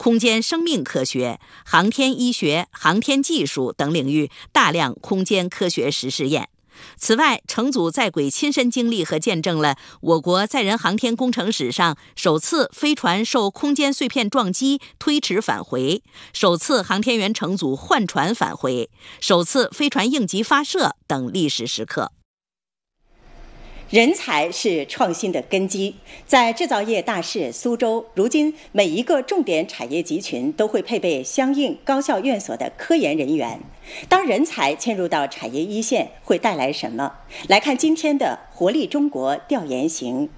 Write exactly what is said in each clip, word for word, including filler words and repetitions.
空间生命科学、航天医学、航天技术等领域大量空间科学实试验。此外，乘组在轨亲身经历和见证了我国载人航天工程史上首次飞船受空间碎片撞击推迟返回，首次航天员乘组换船返回，首次飞船应急发射等历史时刻。 人才是创新的根基，在制造业大市苏州，如今每一个重点产业集群都会配备相应高校院所的科研人员。当人才迁入到产业一线，会带来什么？来看今天的活力中国调研行。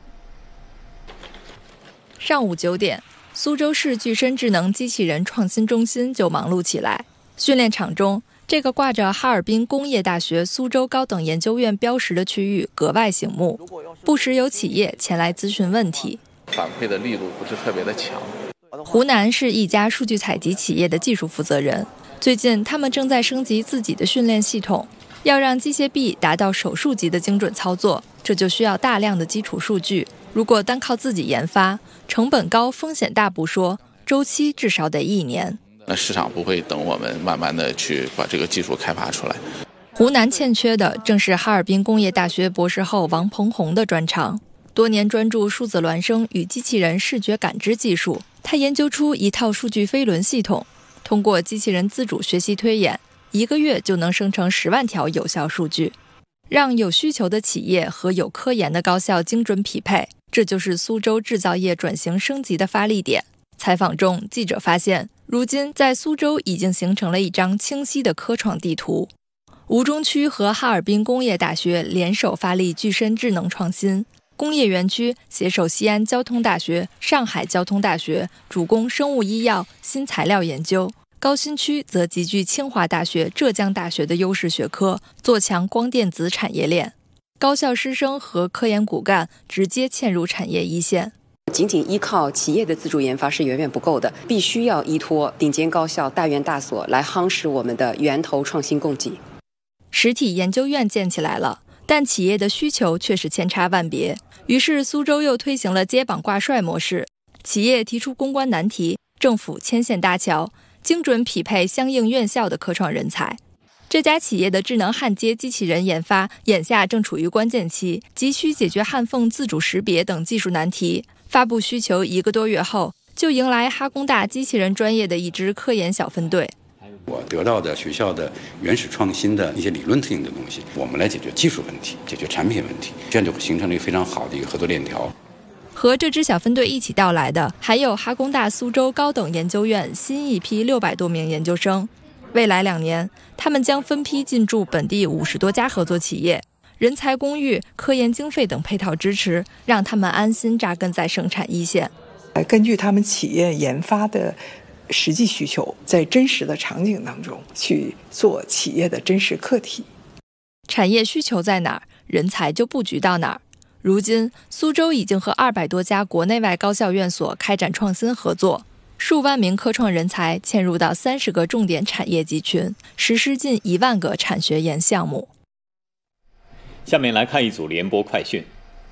上午九点，苏州市具身智能机器人创新中心就忙碌起来。训练场中，这个挂着哈尔滨工业大学苏州高等研究院标识的区域格外醒目，不时有企业前来咨询问题。 反馈的力度不是特别的强。 湖南是一家数据采集企业的技术负责人，最近他们正在升级自己的训练系统，要让机械臂达到手术级的精准操作，这就需要大量的基础数据。如果单靠自己研发，成本高风险大不说，周期至少得一年。 那市场不会等我们慢慢的去把这个技术开发出来。 湖南欠缺的正是哈尔滨工业大学博士后王鹏红的专长，多年专注数字孪生与机器人视觉感知技术，他研究出一套数据飞轮系统，通过机器人自主学习推演，一个月就能生成十万条有效数据，让有需求的企业和有科研的高校精准匹配，这就是苏州制造业转型升级的发力点。采访中，记者发现，如今在苏州已经形成了一张清晰的科创地图。吴中区和哈尔滨工业大学联手发力具身智能创新，工业园区携手西安交通大学、上海交通大学，主攻生物医药、新材料研究。高新区则集聚清华大学、浙江大学的优势学科，做强光电子产业链。高校师生和科研骨干直接嵌入产业一线。 仅仅依靠企业的自主研发是远远不够的，必须要依托顶尖高校、大院大所来夯实我们的源头创新供给。 实体研究院建起来了，但企业的需求却是千差万别。于是苏州又推行了接榜挂帅模式，企业提出攻关难题，政府牵线搭桥，精准匹配相应院校的科创人才。这家企业的智能焊接机器人研发眼下正处于关键期，急需解决焊缝自主识别等技术难题。发布需求一个多月后，就迎来哈工大机器人专业的一支科研小分队。 我得到的学校的原始创新的一些理论特性的东西，我们来解决技术问题，解决产品问题，这样就会形成了一个非常好的一个合作链条。 和这支小分队一起到来的，还有哈工大苏州高等研究院新一批六百多名研究生。未来两年，他们将分批进驻本地五十多家合作企业。人才公寓、科研经费等配套支持，让他们安心扎根在生产一线。 根据他们企业研发的实际需求，在真实的场景当中去做企业的真实课题。 产业需求在哪儿，人才就布局到哪儿。如今，苏州已经和二百多家国内外高校院所开展创新合作，数万名科创人才嵌入到三十个重点产业集群，实施近一万个产学研项目。 下面来看一组联播快讯。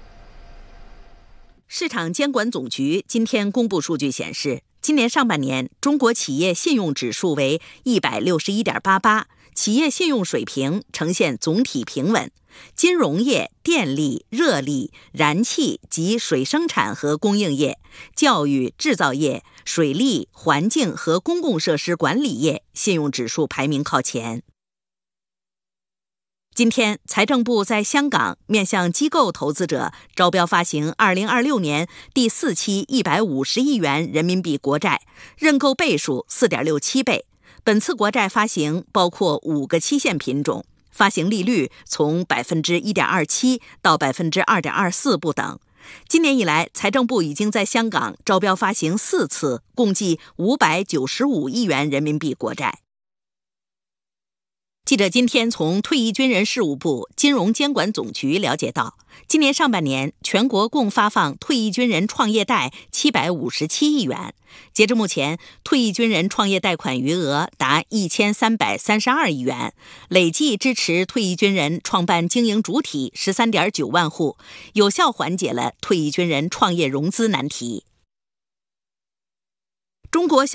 市场监管总局今天公布数据显示，今年上半年中国企业信用指数为 一百六十一点八八， 企业信用水平呈现总体平稳。金融业、电力、热力、燃气及水生产和供应业、教育、制造业、水利、环境和公共设施管理业信用指数排名靠前。今天，财政部在香港面向机构投资者招标发行二零二六年第四期一百五十亿元人民币国债，认购倍数 四点六七倍。本次国债发行包括五个期限品种，发行利率从 百分之一点二七 到 百分之二点二四 不等。今年以来，财政部已经在香港招标发行四次，共计五百九十五亿元人民币国债。记者今天从退役军人事务部金融监管总局了解到，今年上半年全国共发放退役军人创业贷七百五十七亿元，截至目前，退役军人创业贷款余额达一千三百三十二亿元，累计支持退役军人创办经营主体 十三点九万户，有效缓解了退役军人创业融资难题。中国